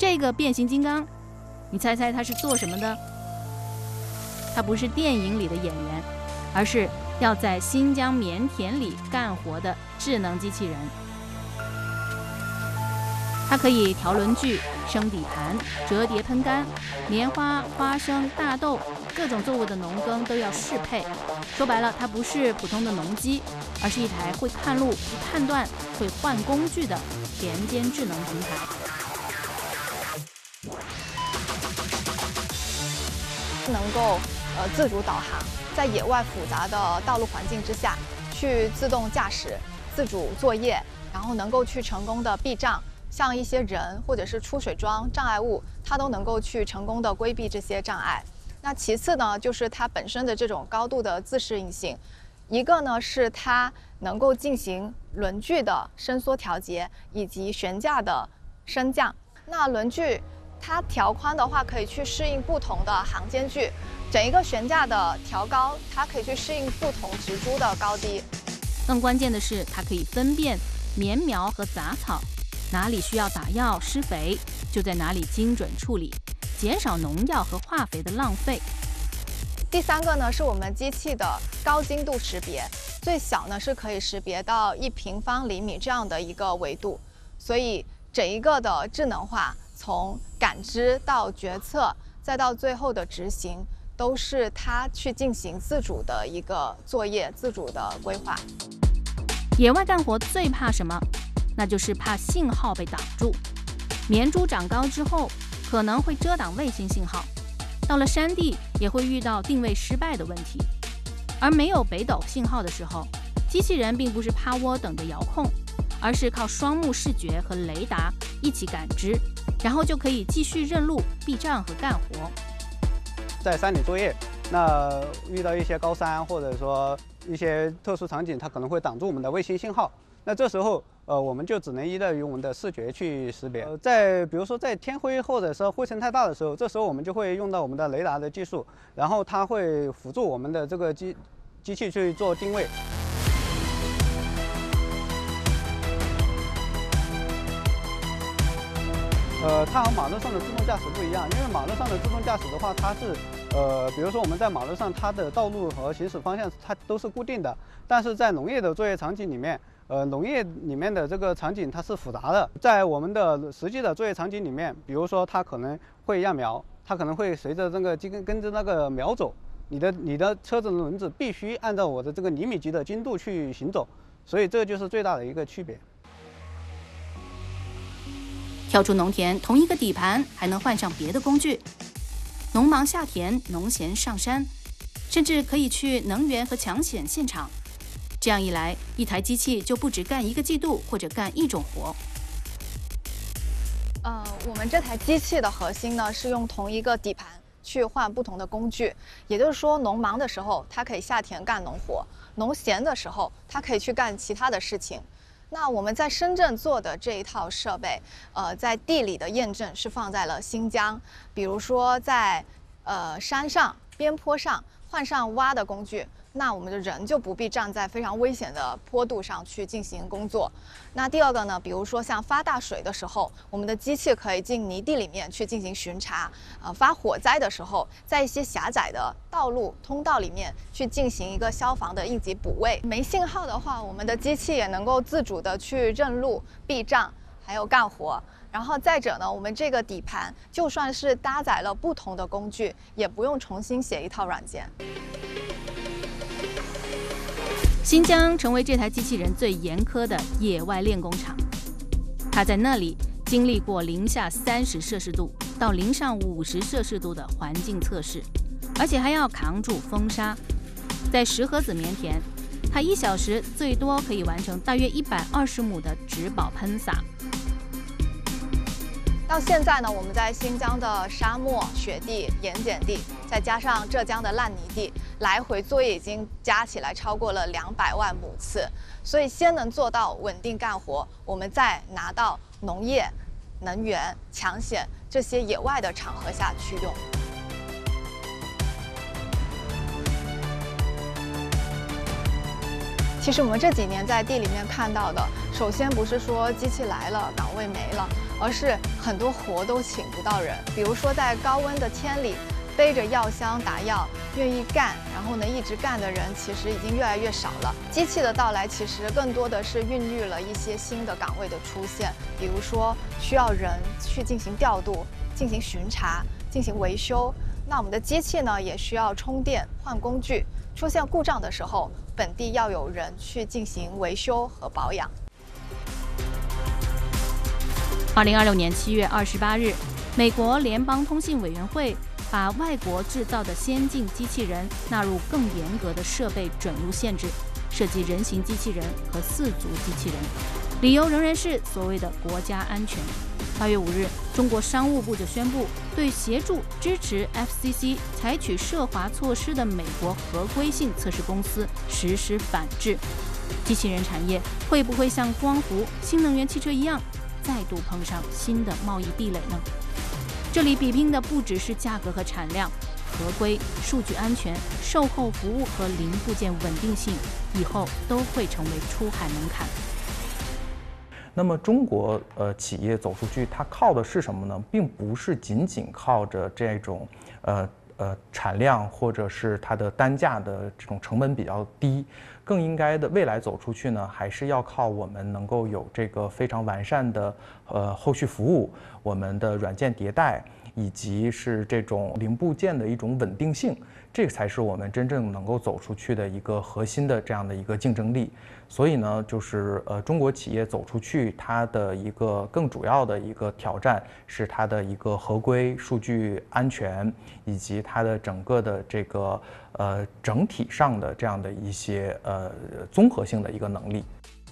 这个变形金刚，你猜猜它是做什么的？它不是电影里的演员，而是要在新疆棉田里干活的智能机器人。它可以调轮具、升底盘、折叠喷杆，棉花、花生、大豆各种作物的农耕都要适配。说白了，它不是普通的农机，而是一台会看路、会判断、会换工具的田间智能平台。 能够自主导航，在野外复杂的道路环境之下，去自动驾驶、自主作业，然后能够去成功的避障。像一些人或者是出水桩、障碍物，它都能够去成功的规避这些障碍。那其次呢，就是它本身的这种高度的自适应性。一个呢是它能够进行轮距的伸缩调节，以及悬架的升降。那轮距它调宽的话，可以去适应不同的航间距；整一个悬架的调高，它可以去适应不同植株的高低。 更关键的是，它可以分辨棉苗和杂草。哪里需要打药施肥，就在哪里精准处理，减少农药和化肥的浪费。 第三个呢，是我们机器的高精度识别，最小呢是可以识别到1平方厘米这样的一个维度，所以整一个的智能化，从感知到决策，再到最后的执行，都是它去进行自主的一个作业、自主的规划。 野外干活最怕什么？那就是怕信号被挡住。棉株长高之后，可能会遮挡卫星信号，到了山地也会遇到定位失败的问题。而没有北斗信号的时候，机器人并不是趴窝等着遥控，而是靠双目视觉和雷达一起感知，然后就可以继续认路、避障和干活。 在山里作业，那遇到一些高山或者说一些特殊场景，它可能会挡住我们的卫星信号。那这时候，我们就只能依赖于我们的视觉去识别。比如说在天灰或者说灰尘太大的时候，这时候我们就会用到我们的雷达的技术，然后它会辅助我们的这个机器去做定位。它和马路上的自动驾驶不一样，因为马路上的自动驾驶的话，它是比如说我们在马路上，它的道路和行驶方向它都是固定的，但是在农业的作业场景里面，农业里面的这个场景它是复杂的。在我们的实际的作业场景里面，比如说它可能会压苗，它可能会随着这个跟着那个苗走，你的车子的轮子必须按照我的这个厘米级的精度去行走，所以这就是最大的一个区别。 跳出农田，同一个底盘还能换上别的工具，农忙下田，农闲上山，甚至可以去能源和抢险现场。这样一来，一台机器就不只干一个季度或者干一种活。 我们这台机器的核心呢是用同一个底盘去换不同的工具，也就是说，农忙的时候它可以下田干农活，农闲的时候它可以去干其他的事情。那我们在深圳做的这一套设备，在地理的验证是放在了新疆，比如说在山上边坡上换上挖的工具，那我们的人就不必站在非常危险的坡度上去进行工作。那第二个呢，比如说像发大水的时候，我们的机器可以进泥地里面去进行巡查；发火灾的时候，在一些狭窄的道路通道里面去进行一个消防的应急补位。没信号的话，我们的机器也能够自主的去认路、避障，还有干活。然后再者呢，我们这个底盘就算是搭载了不同的工具，也不用重新写一套软件。 新疆成为这台机器人最严苛的野外练功场，它在那里经历过零下30摄氏度到零上50摄氏度的环境测试，而且还要扛住风沙。在石河子棉田，它1小时最多可以完成大约120亩的植保喷洒。 到现在呢，我们在新疆的沙漠、雪地、盐碱地，再加上浙江的烂泥地，来回作业已经加起来超过了200万亩次。所以先能做到稳定干活，我们再拿到农业、能源、抢险这些野外的场合下去用。 其实我们这几年在地里面看到的，首先不是说机器来了，岗位没了，而是很多活都请不到人。比如说在高温的天里，背着药箱打药，愿意干，然后呢一直干的人，其实已经越来越少了。机器的到来，其实更多的是孕育了一些新的岗位的出现，比如说需要人去进行调度、进行巡查、进行维修。那我们的机器呢，也需要充电、换工具。出现故障的时候，本地要有人去进行维修和保养。 2026年7月28日，美国联邦通信委员会把外国制造的先进机器人纳入更严格的设备准入限制，涉及人形机器人和4足机器人，理由仍然是所谓的国家安全。8月5日，中国商务部就宣布，对协助支持 FCC 采取涉华措施的美国合规性测试公司实施反制。机器人产业会不会像光伏、新能源汽车一样，再度碰上新的贸易壁垒呢？这里比拼的不只是价格和产量，合规、数据安全、售后服务和零部件稳定性，以后都会成为出海门槛。 那么中国企业走出去，它靠的是什么呢？并不是仅仅靠着这种产量或者是它的单价的这种成本比较低，更应该的未来走出去呢，还是要靠我们能够有这个非常完善的后续服务，我们的软件迭代，以及是这种零部件的一种稳定性，这个才是我们真正能够走出去的一个核心的这样的一个竞争力。所以呢，就是中国企业走出去，它的一个更主要的一个挑战是它的一个合规、数据安全，以及它的整个的这个整体上的这样的一些综合性的一个能力。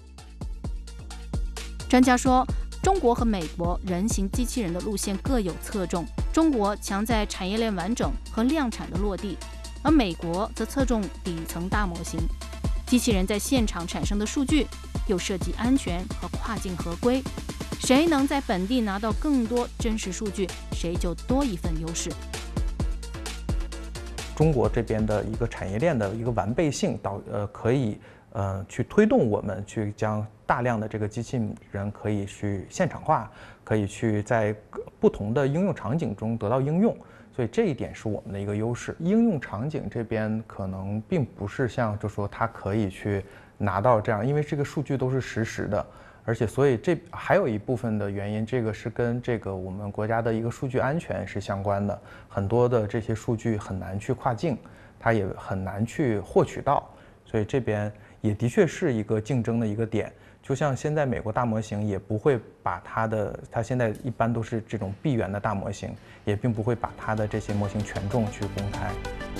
专家说，中国和美国人形机器人的路线各有侧重，中国强在产业链完整和量产的落地，而美国则侧重底层大模型。机器人在现场产生的数据又涉及安全和跨境合规，谁能在本地拿到更多真实数据，谁就多一份优势。 中国这边的一个产业链的一个完备性，可以去推动我们去将大量的这个机器人可以去现场化，可以去在不同的应用场景中得到应用。所以这一点是我们的一个优势。应用场景这边可能并不是像就说它可以去拿到这样，因为这个数据都是实时的，而且所以这还有一部分的原因，这个是跟这个我们国家的一个数据安全是相关的。很多的这些数据很难去跨境，它也很难去获取到，所以这边也的确是一个竞争的一个点。就像现在美国大模型也不会把它现在一般都是这种闭源的大模型，也并不会把它的这些模型权重去公开。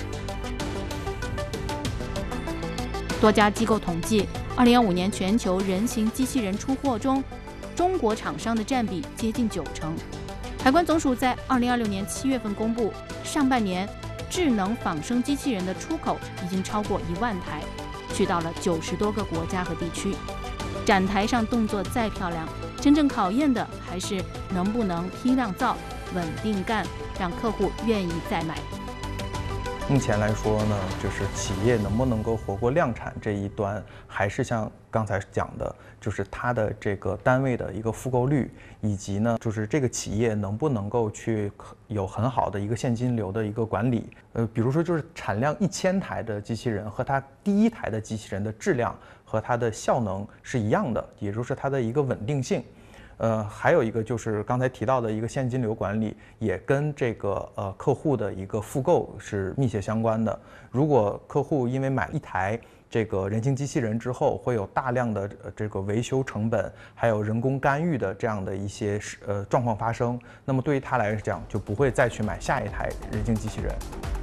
多家机构统计，2015年全球人形机器人出货中，中国厂商的占比接近90%。海关总署在2026年7月份公布，上半年智能仿生机器人的出口已经超过1万台，去到了90多个国家和地区。展台上动作再漂亮，真正考验的还是能不能批量造、稳定干，让客户愿意再买。 目前来说呢，就是企业能不能够活过量产这一端，还是像刚才讲的，就是它的这个单位的一个复购率，以及呢，就是这个企业能不能够去有很好的一个现金流的一个管理。比如说就是产量1000台的机器人和它第一台的机器人的质量和它的效能是一样的，也就是它的一个稳定性。还有一个就是刚才提到的一个现金流管理，也跟这个客户的一个复购是密切相关的。如果客户因为买一台这个人形机器人之后，会有大量的这个维修成本，还有人工干预的这样的一些状况发生，那么对于他来讲就不会再去买下一台人形机器人。